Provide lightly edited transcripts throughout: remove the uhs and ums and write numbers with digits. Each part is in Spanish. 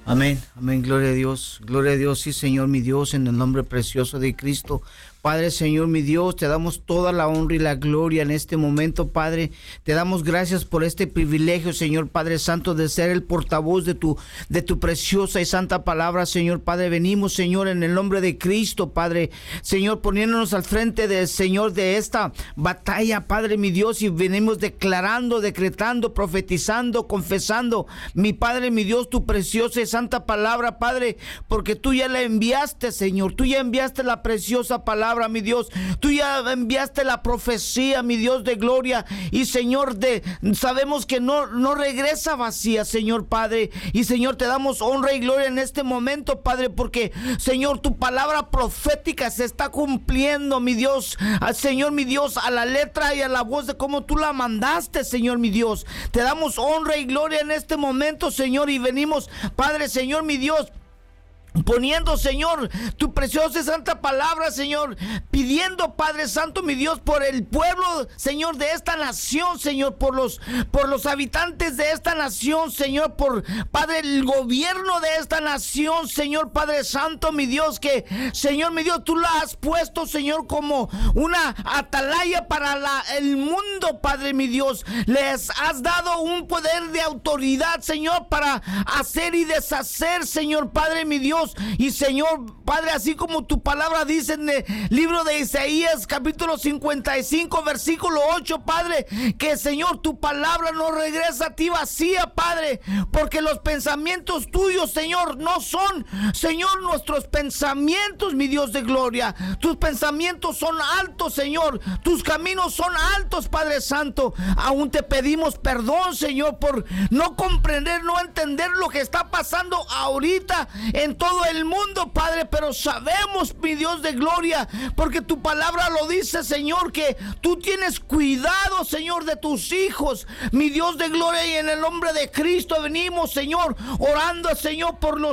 Amén, amén, gloria a Dios, sí Señor mi Dios, en el nombre precioso de Cristo. Padre, Señor, mi Dios, te damos toda la honra y la gloria en este momento, Padre. Te damos gracias por este privilegio, Señor Padre Santo, de ser el portavoz de tu preciosa y santa palabra, Señor Padre. Venimos, Señor, en el nombre de Cristo, Padre. Señor, poniéndonos al frente del Señor de esta batalla, Padre, mi Dios, y venimos declarando, decretando, profetizando, confesando, mi Padre, mi Dios, tu preciosa y santa palabra, Padre, porque tú ya la enviaste, Señor. Tú ya enviaste la preciosa palabra, mi Dios. Tú ya enviaste la profecía, mi Dios de gloria. Y Señor, sabemos que no regresa vacía, Señor Padre. Y Señor, te damos honra y gloria en este momento, Padre, porque Señor, tu palabra profética se está cumpliendo, mi Dios. Señor, mi Dios, a la letra y a la voz de cómo tú la mandaste, Señor, mi Dios. Te damos honra y gloria en este momento, Señor, y venimos, Padre, Señor, mi Dios, poniendo, Señor, tu preciosa y santa palabra, Señor, pidiendo, Padre Santo, mi Dios, por el pueblo, Señor, de esta nación, Señor, por los habitantes de esta nación, Señor, por, Padre, el gobierno de esta nación, Señor, Padre Santo, mi Dios, que, Señor, mi Dios, tú la has puesto, Señor, como una atalaya para el mundo, Padre, mi Dios. Les has dado un poder de autoridad, Señor, para hacer y deshacer, Señor, Padre, mi Dios. Y Señor, Padre, así como tu palabra dice en el libro de Isaías, capítulo 55, versículo 8, Padre, que Señor, tu palabra no regresa a ti vacía, Padre, porque los pensamientos tuyos, Señor, no son, Señor, nuestros pensamientos, mi Dios de gloria. Tus pensamientos son altos, Señor. Tus caminos son altos, Padre Santo. Aún te pedimos perdón, Señor, por no comprender, no entender lo que está pasando ahorita en todo el mundo, Padre, pero sabemos, mi Dios de gloria, porque tu palabra lo dice, Señor, que tú tienes cuidado, Señor, de tus hijos, mi Dios de gloria, y en el nombre de Cristo venimos, Señor, orando, Señor, por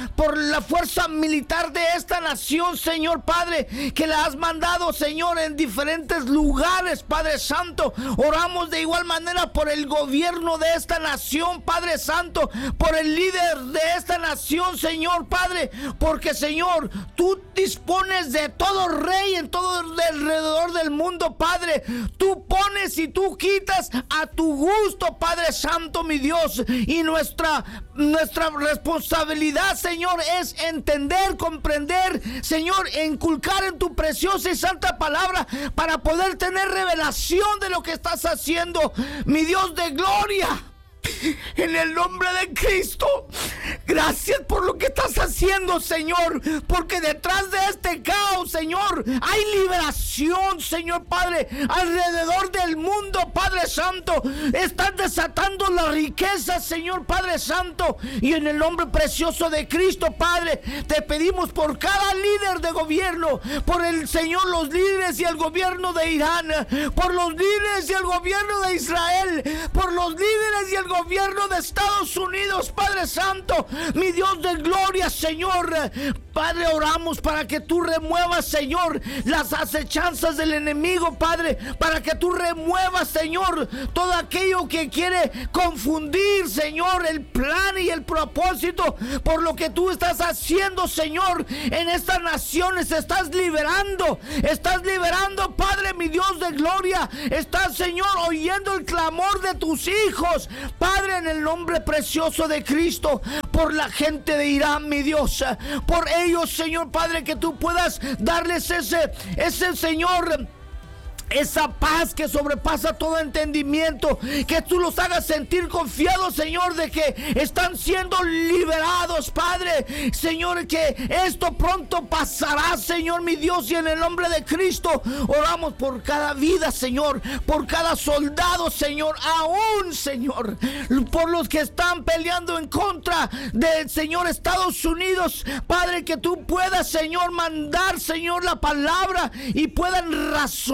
la fuerza militar de esta nación, Señor Padre, que la has mandado, Señor, en diferentes lugares, Padre Santo. Oramos de igual manera por el gobierno de esta nación, Padre Santo, por el líder de esta nación, Señor Padre, porque Señor, tú dispones de todo rey en todo alrededor del mundo, Padre. Tú pones y tú quitas a tu gusto, Padre Santo, mi Dios. Y nuestra responsabilidad, Señor, es entender, comprender, Señor, inculcar en tu preciosa y santa palabra para poder tener revelación de lo que estás haciendo, mi Dios de gloria. En el nombre de Cristo, gracias por lo que estás haciendo, Señor, porque detrás de este caos, Señor, hay liberación, Señor Padre, alrededor del mundo, Padre Santo. Estás desatando la riqueza, Señor Padre Santo, y en el nombre precioso de Cristo, Padre, te pedimos por cada líder de gobierno, por el Señor, los líderes y el gobierno de Irán, por los líderes y el gobierno de Israel, por los líderes y el gobierno de Estados Unidos, Padre Santo, mi Dios de gloria, Señor. Padre, oramos para que tú remuevas, Señor, las acechanzas del enemigo, Padre, para que tú remuevas, Señor, todo aquello que quiere confundir, Señor, el plan y el propósito por lo que tú estás haciendo, Señor, en estas naciones. Estás liberando, Padre, mi Dios de gloria. Estás, Señor, oyendo el clamor de tus hijos, Padre, en el nombre precioso de Cristo, por la gente de Irán, mi Dios, por ellos, Señor Padre, que tú puedas darles ese Señor, esa paz que sobrepasa todo entendimiento, que tú los hagas sentir confiados, Señor, de que están siendo liberados, Padre, Señor, que esto pronto pasará, Señor, mi Dios, y en el nombre de Cristo oramos por cada vida, Señor, por cada soldado, Señor, aún, Señor, por los que están peleando en contra del Señor Estados Unidos, Padre, que tú puedas, Señor, mandar, Señor, la palabra y puedan razonar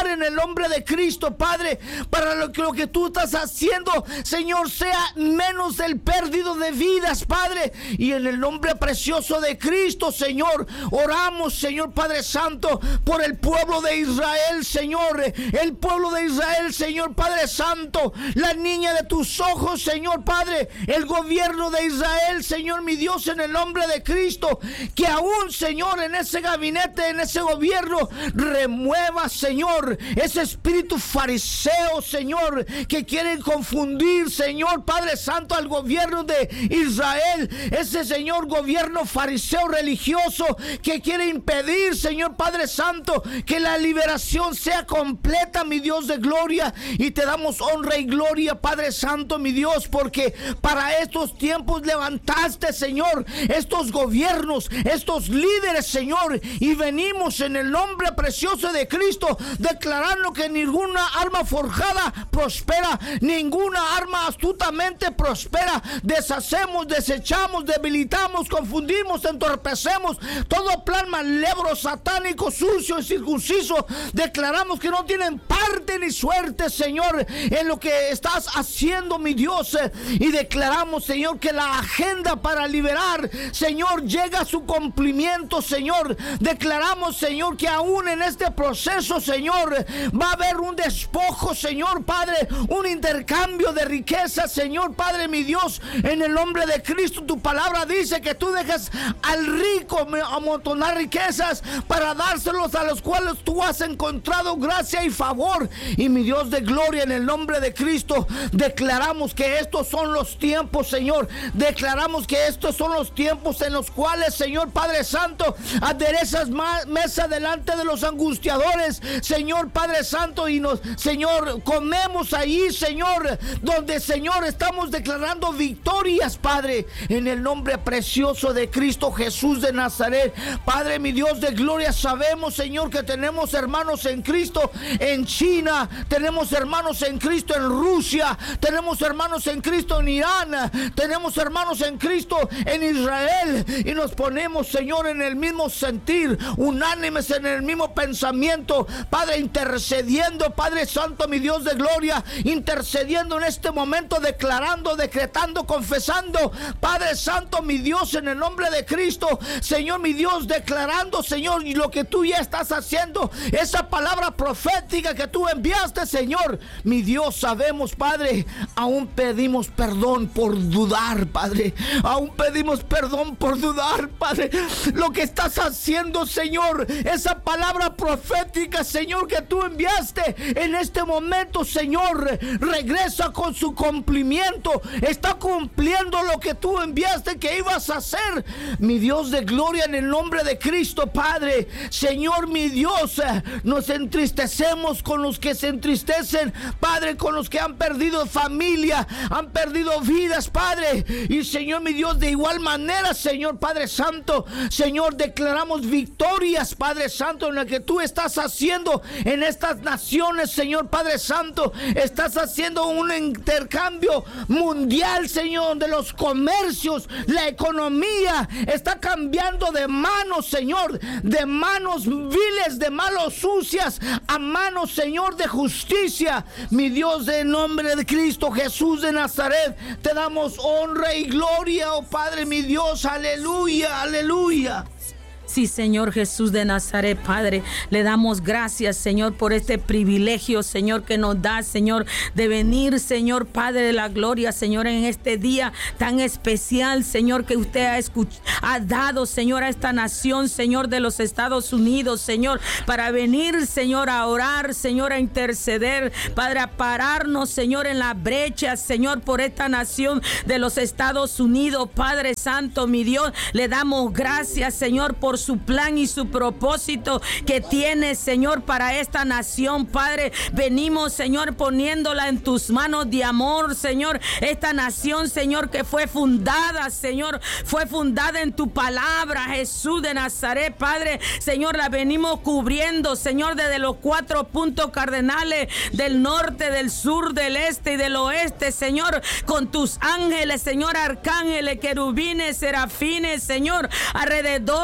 en el nombre de Cristo, Padre, para lo que tú estás haciendo, Señor, sea menos el perdido de vidas, Padre, y en el nombre precioso de Cristo, Señor, oramos, Señor Padre Santo, por el pueblo de Israel, Señor, el pueblo de Israel, Señor Padre Santo, la niña de tus ojos, Señor Padre, el gobierno de Israel, Señor mi Dios, en el nombre de Cristo, que aún, Señor, en ese gabinete, en ese gobierno, remueva, Señor, ese espíritu fariseo, Señor, que quieren confundir, Señor Padre Santo, al gobierno de Israel, ese, Señor, gobierno fariseo religioso que quiere impedir, Señor Padre Santo, que la liberación sea completa, mi Dios de gloria, y te damos honra y gloria, Padre Santo, mi Dios, porque para estos tiempos levantaste, Señor, estos gobiernos, estos líderes, Señor, y venimos en el nombre precioso de Cristo declarando que ninguna arma forjada prospera, ninguna arma astutamente prospera. Deshacemos, desechamos, debilitamos, confundimos, entorpecemos todo plan malévolo, satánico, sucio y circunciso. Declaramos que no tienen parte ni suerte, Señor, en lo que estás haciendo, mi Dios, y declaramos, Señor, que la agenda para liberar, Señor, llega a su cumplimiento, Señor. Declaramos, Señor, que aún en este proceso, Señor, va a haber un despojo, Señor Padre, un intercambio de riquezas, Señor Padre, mi Dios, en el nombre de Cristo. Tu palabra dice que tú dejas al rico amontonar riquezas para dárselos a los cuales tú has encontrado gracia y favor. Y mi Dios de gloria, en el nombre de Cristo, declaramos que estos son los tiempos, Señor. Declaramos que estos son los tiempos en los cuales, Señor Padre Santo, aderezas mesa delante de los angustiadores, Señor Padre Santo, y Señor, comemos ahí, Señor, donde, Señor, estamos declarando victorias, Padre, en el nombre precioso de Cristo Jesús de Nazaret. Padre, mi Dios de gloria, sabemos, Señor, que tenemos hermanos en Cristo en China, tenemos hermanos en Cristo en Rusia, tenemos hermanos en Cristo en Irán, tenemos hermanos en Cristo en Israel, y nos ponemos, Señor, en el mismo sentir, unánimes en el mismo pensamiento, Padre, intercediendo, Padre Santo, mi Dios de gloria, intercediendo en este momento, declarando, decretando, confesando, Padre Santo, mi Dios, en el nombre de Cristo, Señor, mi Dios, declarando, Señor, y lo que tú ya estás haciendo, esa palabra profética que tú enviaste, Señor, mi Dios, sabemos, Padre, aún pedimos perdón por dudar, Padre, aún pedimos perdón por dudar, Padre, lo que estás haciendo, Señor, esa palabra profética, Señor, que tú enviaste en este momento, Señor, regresa con su cumplimiento, está cumpliendo lo que tú enviaste que ibas a hacer, mi Dios de gloria, en el nombre de Cristo, Padre, Señor, mi Dios, nos entristecemos con los que se entristecen, Padre, con los que han perdido familia, han perdido vidas, Padre, y Señor, mi Dios, de igual manera, Señor Padre Santo, Señor, declaramos victorias, Padre Santo, en lo que tú estás haciendo en estas naciones, Señor Padre Santo. Estás haciendo un intercambio mundial, Señor, de los comercios, la economía está cambiando de manos, Señor, de manos viles, de manos sucias, a manos, Señor, de justicia. Mi Dios, en nombre de Cristo Jesús de Nazaret, te damos honra y gloria, oh Padre, mi Dios, aleluya, aleluya. Sí, Señor Jesús de Nazaret, Padre, le damos gracias, Señor, por este privilegio, Señor, que nos da, Señor, de venir, Señor, Padre de la gloria, Señor, en este día tan especial, Señor, que usted ha dado, Señor, a esta nación, Señor, de los Estados Unidos, Señor, para venir, Señor, a orar, Señor, a interceder, Padre, a pararnos, Señor, en la brecha, Señor, por esta nación de los Estados Unidos, Padre Santo, mi Dios, le damos gracias, Señor, por su plan y su propósito que tiene, Señor, para esta nación, Padre. Venimos, Señor, poniéndola en tus manos de amor, Señor. Esta nación, Señor, que fue fundada, Señor, fue fundada en tu palabra, Jesús de Nazaret, Padre. Señor, la venimos cubriendo, Señor, desde los 4 puntos cardenales del norte, del sur, del este y del oeste, Señor, con tus ángeles, Señor, arcángeles, querubines, serafines, Señor, alrededor, Señor,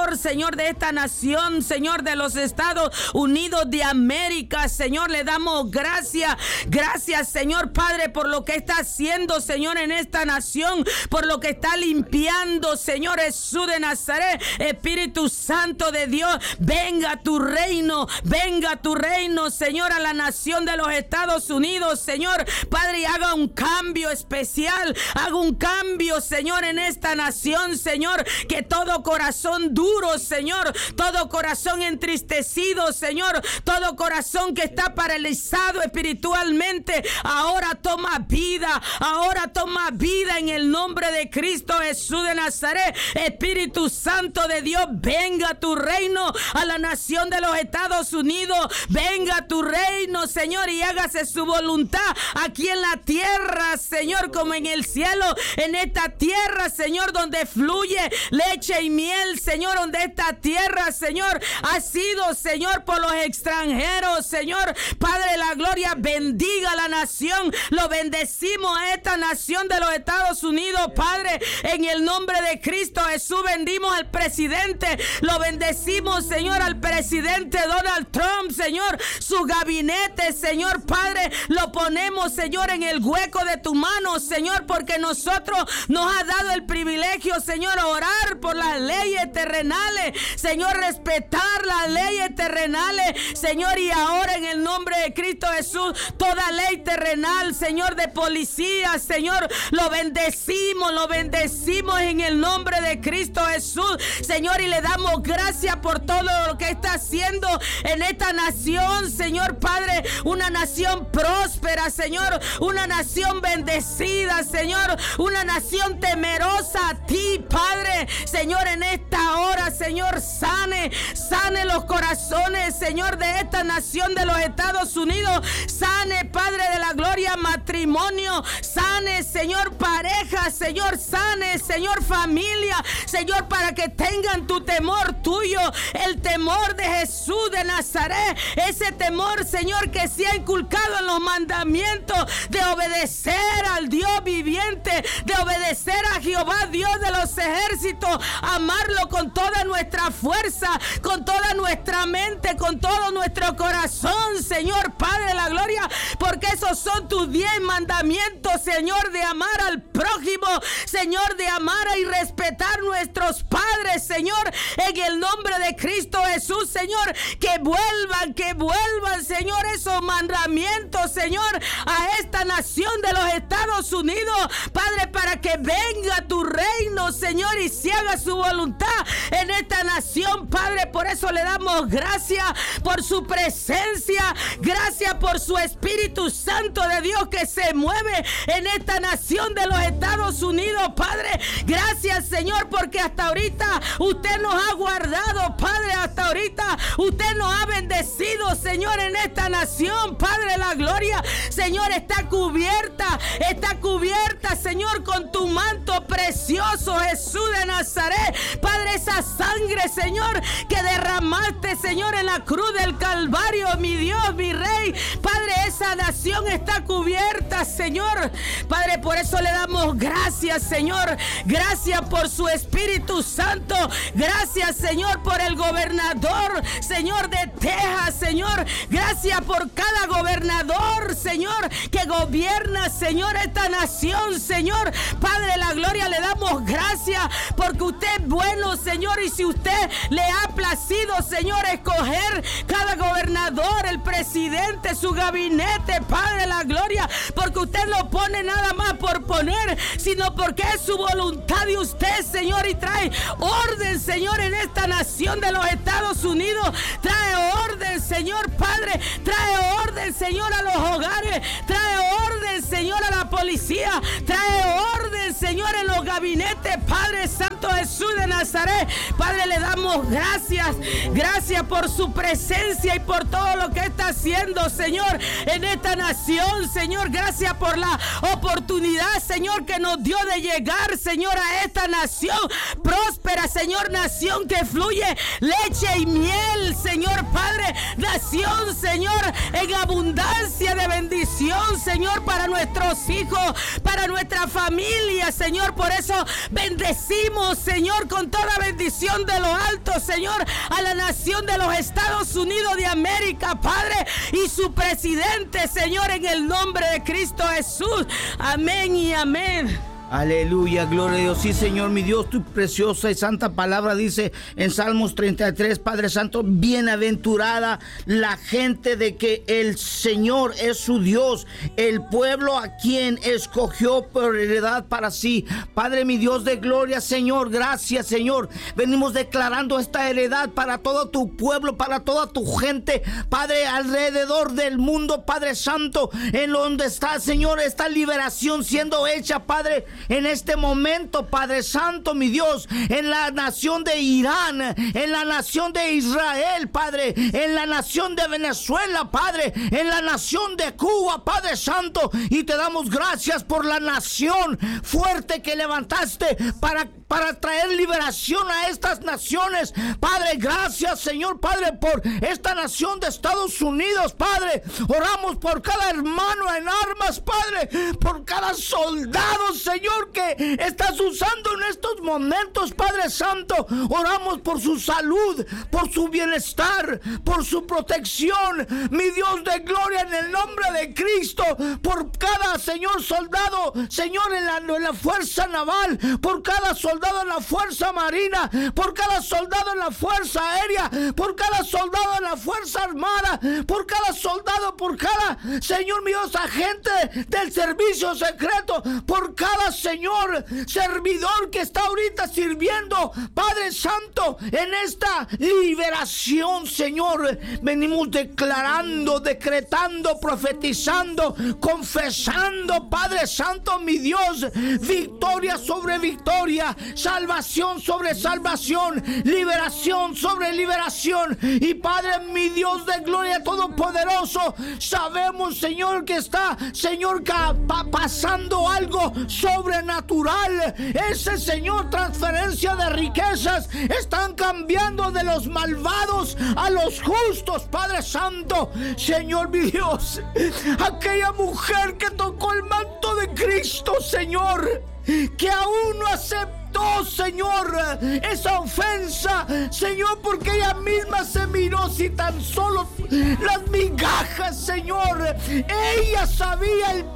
Señor, de esta nación, Señor, de los Estados Unidos de América, Señor, le damos gracias. Gracias, Señor Padre, por lo que está haciendo, Señor, en esta nación, por lo que está limpiando, Señor Jesús de Nazaret. Espíritu Santo de Dios, venga tu reino, Señor, a la nación de los Estados Unidos, Señor Padre, y haga un cambio especial, haga un cambio, Señor, en esta nación, Señor, que todo corazón duro, Señor, todo corazón entristecido, Señor, todo corazón que está paralizado espiritualmente, ahora toma vida en el nombre de Cristo Jesús de Nazaret. Espíritu Santo de Dios, venga tu reino a la nación de los Estados Unidos, venga tu reino, Señor, y hágase su voluntad aquí en la tierra, Señor, como en el cielo. En esta tierra, Señor, donde fluye leche y miel, Señor, donde esta tierra, Señor, ha sido, Señor, por los extranjeros, Señor, Padre de la gloria, bendiga la nación. Lo bendecimos a esta nación de los Estados Unidos, Padre, en el nombre de Cristo Jesús. Bendimos al presidente, lo bendecimos, Señor, al presidente Donald Trump, Señor, su gabinete, Señor Padre, lo ponemos, Señor, en el hueco de tu mano, Señor, porque nosotros nos ha dado el privilegio, Señor, orar por las leyes terrenales, Señor, respetar las leyes terrenales, Señor, y ahora en el nombre de Cristo Jesús, toda ley terrenal, Señor, de policía, Señor, lo bendecimos en el nombre de Cristo Jesús, Señor, y le damos gracias por todo lo que está haciendo en esta nación, Señor Padre, una nación próspera, Señor, una nación bendecida, Señor, una nación temerosa a ti, Padre, Señor, en esta hora, Señor, sane los corazones, Señor, de esta nación de los Estados Unidos, sane, Padre de la gloria, matrimonio, sane, Señor, pareja, Señor, sane, Señor, familia, Señor, para que tengan tu temor tuyo, el temor de Jesús de Nazaret, ese temor, Señor, que se ha inculcado en los mandamientos de obedecer al Dios viviente, de obedecer a Jehová, Dios de los ejércitos, amarlo con toda nuestra fuerza, con toda nuestra mente, con todo nuestro corazón, Señor Padre de la gloria, porque esos son tus 10 mandamientos, Señor, de amar al prójimo, Señor, de amar y respetar nuestros padres, Señor, en el nombre de Cristo Jesús, Señor, que vuelvan, Señor, esos mandamientos, Señor, a esta nación de los Estados Unidos, Padre, para que venga tu reino, Señor, y se haga su voluntad en esta nación, Padre. Por eso le damos gracias por su presencia, gracias por su Espíritu Santo de Dios que se mueve en esta nación de los Estados Unidos, Padre. Gracias, Señor, porque hasta ahorita usted nos ha guardado, Padre, hasta ahorita usted nos ha bendecido, Señor, en esta nación, Padre de la gloria, Señor, está cubierta, Señor, con tu manto precioso, Jesús de Nazaret, Padre, esa sangre, Señor, que derramaste, Señor, en la cruz del Calvario, mi Dios, mi Rey, Padre, esa nación está cubierta, Señor, Padre, por eso le damos gracias, Señor, gracias por su Espíritu Santo, gracias, Señor, por el gobernador, Señor, de Texas, Señor, gracias por cada gobernador, Señor, que gobierna, Señor, esta nación, Señor, Padre de la gloria, le damos gracias porque usted es bueno, Señor, y si usted le ha placido, Señor, escoger cada gobernador, el presidente, su gabinete, Padre de la gloria, porque usted no pone nada más por poner, sino porque es su voluntad de usted, Señor, y trae orden, Señor, en esta nación de los Estados Unidos, trae orden, Señor, Padre, trae orden, Señor, a los hogares, trae orden, Señor, a la policía, trae orden, Señor, en los gabinetes, Padre Santo Jesús de Nazaret, Padre, le damos gracias por su presencia y por todo lo que está haciendo, Señor, en esta nación, Señor, gracias Gracias por la oportunidad, Señor, que nos dio de llegar, Señor, a esta nación próspera, Señor, nación que fluye leche y miel, Señor Padre, nación, Señor, en abundancia de bendición, Señor, para nuestros hijos, para nuestra familia, Señor. Por eso bendecimos, Señor, con toda bendición de lo alto, Señor, a la nación de los Estados Unidos de América, Padre, y su presidente, Señor, en el nombre de Cristo Jesús. Amén y amén. Aleluya, gloria a Dios. Sí, Señor, mi Dios, tu preciosa y santa palabra dice en Salmos 33, Padre Santo, bienaventurada la gente de que el Señor es su Dios, el pueblo a quien escogió por heredad para sí. Padre, mi Dios de gloria, Señor, gracias, Señor. Venimos declarando esta heredad para todo tu pueblo, para toda tu gente, Padre, alrededor del mundo, Padre Santo, en donde está, Señor, esta liberación siendo hecha, Padre, en este momento, Padre Santo, mi Dios, en la nación de Irán, en la nación de Israel, Padre, en la nación de Venezuela, Padre, en la nación de Cuba, Padre Santo, y te damos gracias por la nación fuerte que levantaste para traer liberación a estas naciones, Padre. Gracias, Señor, Padre, por esta nación de Estados Unidos, Padre. Oramos por cada hermano en armas, Padre, por cada soldado, Señor, que estás usando en estos momentos, Padre Santo. Oramos por su salud, por su bienestar, por su protección, mi Dios de gloria, en el nombre de Cristo, por cada, Señor, soldado, Señor, en la fuerza naval, por cada soldado en la fuerza marina, por cada soldado en la fuerza aérea, por cada soldado en la fuerza armada, por cada soldado, por cada, Señor, mi Dios, agente del servicio secreto, por cada, Señor, servidor que está ahorita sirviendo, Padre Santo, en esta liberación, Señor. Venimos declarando, decretando, profetizando, confesando, Padre Santo, mi Dios, victoria sobre victoria, salvación sobre salvación, liberación sobre liberación. Y Padre, mi Dios de gloria todopoderoso, sabemos, Señor, que está, Señor, pasando algo sobrenatural. Ese, Señor, transferencia de riquezas están cambiando de los malvados a los justos, Padre Santo. Señor, mi Dios, aquella mujer que tocó el manto de Cristo, Señor, que aún no aceptó, Señor, esa ofensa, Señor, porque ella misma se miró si tan solo las migajas, Señor. Ella sabía el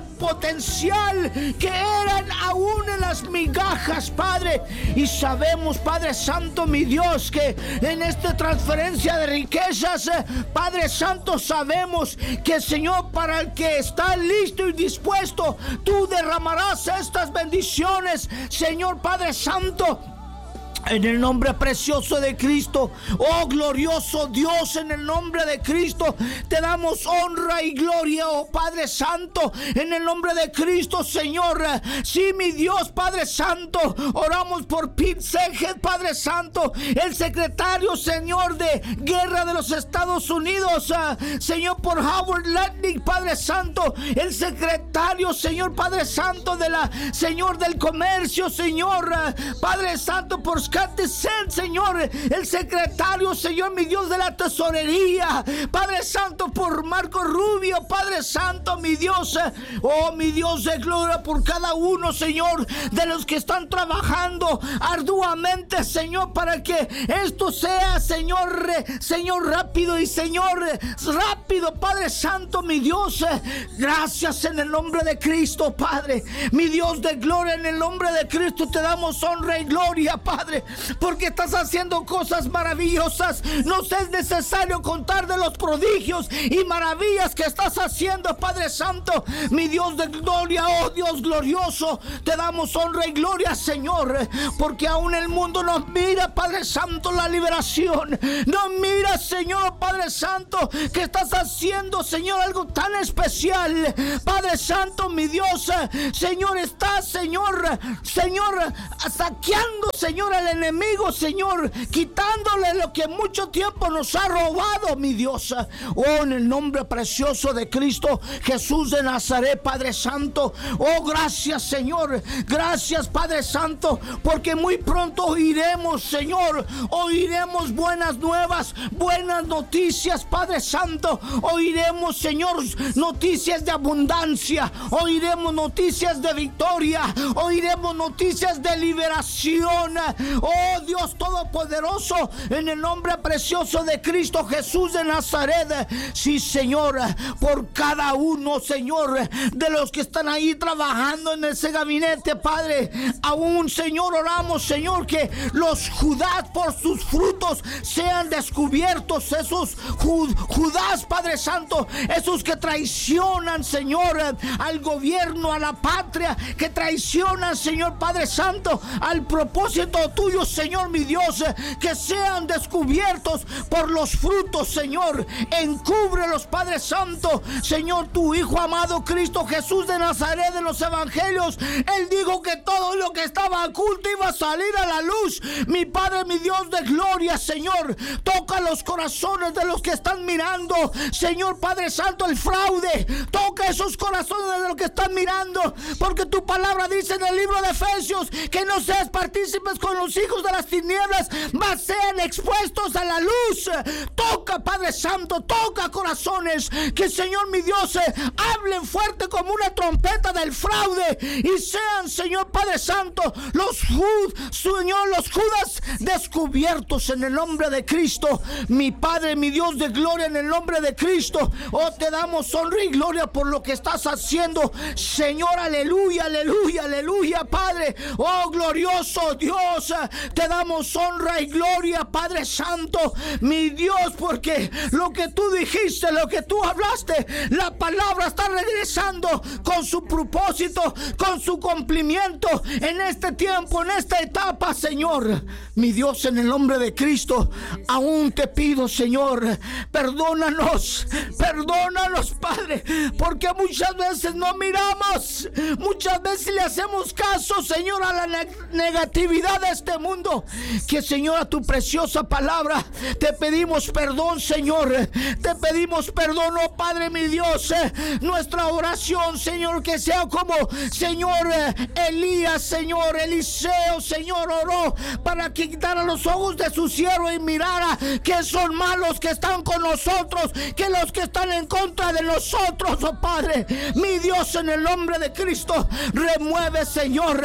potencial que eran aún en las migajas, Padre. Y sabemos, Padre Santo, mi Dios, que en esta transferencia de riquezas, Padre Santo, sabemos que, Señor, para el que está listo y dispuesto, tú derramarás estas bendiciones, Señor, Padre Santo, en el nombre precioso de Cristo. Oh glorioso Dios, en el nombre de Cristo te damos honra y gloria, oh Padre Santo, en el nombre de Cristo, Señor. Sí, mi Dios, Padre Santo, oramos por Pete Seeger, Padre Santo, el secretario, Señor, de guerra de los Estados Unidos, Señor, por Howard Lutnick, Padre Santo, el secretario, Señor, Padre Santo, de la, Señor, del comercio, Señor, Padre Santo, por Señor, el secretario, Señor, mi Dios, de la tesorería, Padre Santo, por Marco Rubio, Padre Santo, mi Dios, oh mi Dios de gloria, por cada uno, Señor, de los que están trabajando arduamente, Señor, para que esto sea, Señor, Señor, rápido y, Señor, rápido, Padre Santo, mi Dios. Gracias en el nombre de Cristo, Padre, mi Dios de gloria, en el nombre de Cristo te damos honra y gloria, Padre, porque estás haciendo cosas maravillosas. Nos es necesario contar de los prodigios y maravillas que estás haciendo, Padre Santo, mi Dios de gloria. Oh Dios glorioso, te damos honra y gloria, Señor, porque aún el mundo nos mira, Padre Santo, la liberación. Nos mira, Señor, Padre Santo, que estás haciendo, Señor, algo tan especial, Padre Santo, mi Dios. Señor, estás, Señor, saqueando, Señor, el al enemigo, Señor, quitándole lo que mucho tiempo nos ha robado, mi Dios. Oh, en el nombre precioso de Cristo Jesús de Nazaret, Padre Santo. Oh, gracias, Señor. Gracias, Padre Santo, porque muy pronto oiremos, Señor, oiremos buenas nuevas, buenas noticias, Padre Santo. Oiremos, Señor, noticias de abundancia, oiremos noticias de victoria, oiremos noticias de liberación. Oh, Dios Todopoderoso, en el nombre precioso de Cristo Jesús de Nazaret. Sí, Señor, por cada uno, Señor, de los que están ahí trabajando en ese gabinete, Padre, aún, Señor, oramos, Señor, que los Judás por sus frutos sean descubiertos. Esos Judás, Padre Santo, esos que traicionan, Señor, al gobierno, a la patria, que traicionan, Señor Padre Santo, al propósito tuyo, Señor mi Dios, que sean descubiertos por los frutos, Señor. Encúbrelos, Padre Santo. Señor, tu Hijo amado Cristo Jesús de Nazaret, de los evangelios, Él dijo que todo lo que estaba oculto iba a salir a la luz. Mi Padre, mi Dios de gloria, Señor, toca los corazones de los que están mirando, Señor Padre Santo, el fraude. Toca esos corazones de los que están mirando, porque tu palabra dice en el libro de Efesios que no seas partícipes con los hijos de las tinieblas, mas sean expuestos a la luz. Toca, Padre Santo, toca corazones, que, Señor mi Dios, hablen fuerte como una trompeta del fraude, y sean, Señor Padre Santo, los Judas descubiertos en el nombre de Cristo. Mi Padre, mi Dios de gloria, en el nombre de Cristo, oh, te damos honra y gloria por lo que estás haciendo, Señor. Aleluya, aleluya, aleluya, Padre. Oh, glorioso Dios, te damos honra y gloria, Padre Santo, mi Dios, porque lo que tú dijiste, lo que tú hablaste, la palabra está regresando con su propósito, con su cumplimiento en este tiempo, en esta etapa, Señor. Mi Dios, en el nombre de Cristo, aún te pido, Señor, perdónanos, Padre, porque muchas veces no miramos, muchas veces le hacemos caso, Señor, a la negatividad de este mundo. Que, Señor, a tu preciosa palabra te pedimos perdón, Señor, te pedimos perdón, oh Padre, mi Dios. Nuestra oración, Señor, que sea como, Señor, Elías, Señor, Eliseo, Señor, oró para que quitara los ojos de su siervo y mirara que son malos que están con nosotros, que los que están en contra de nosotros, oh Padre, mi Dios, en el nombre de Cristo, remueve, Señor,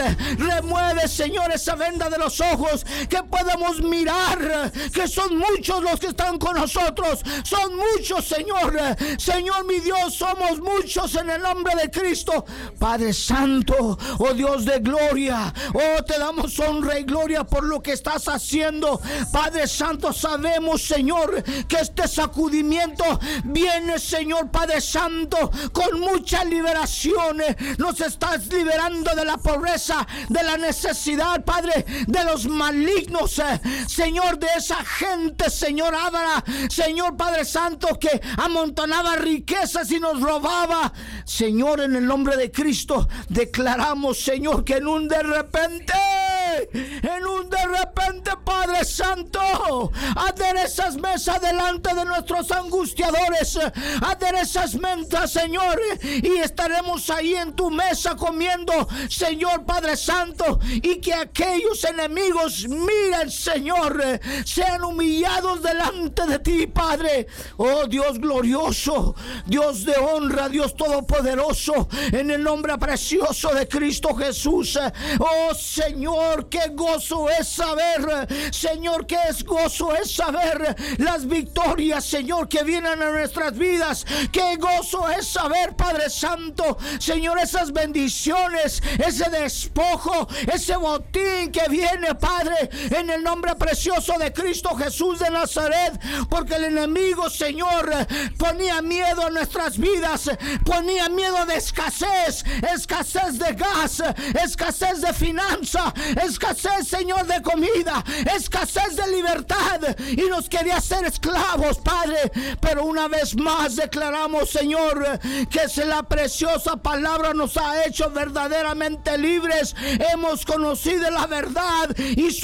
esa venda de los ojos, que podamos mirar que son muchos los que están con nosotros, son muchos, Señor, mi Dios, somos muchos en el nombre de Cristo, Padre Santo, oh Dios de gloria, oh, te damos honra y gloria por lo que estás haciendo, Padre Santo. Sabemos, Señor, que este sacudimiento viene, Señor Padre Santo, con mucha liberación. Nos estás liberando de la pobreza, de la necesidad, Padre, de los malignos, Señor, de esa gente, Señor, ávara, Señor Padre Santo, que amontonaba riquezas y nos robaba. Señor, en el nombre de Cristo, declaramos, Señor, que en un de repente, Padre Santo, aderezas mesa delante de nuestros angustiadores, aderezas mesa, Señor, y estaremos ahí en tu mesa comiendo, Señor Padre Santo, y que aquellos enemigos, miren, Señor, sean humillados delante de ti, Padre. Oh, Dios glorioso, Dios de honra, Dios todopoderoso, en el nombre precioso de Cristo Jesús. Oh, Señor, qué gozo es saber, Señor, qué gozo es saber las victorias, Señor, que vienen a nuestras vidas. Qué gozo es saber, Padre Santo, Señor, esas bendiciones, ese despojo, ese botín que viene, Padre, en el nombre precioso de Cristo Jesús de Nazaret, porque el enemigo, Señor, ponía miedo a nuestras vidas, ponía miedo de escasez de gas, escasez de finanza, escasez, Señor, de comida, escasez de libertad, y nos quería hacer esclavos, Padre. Pero una vez más declaramos, Señor, que la preciosa palabra nos ha hecho verdaderamente libres. Hemos conocido la verdad y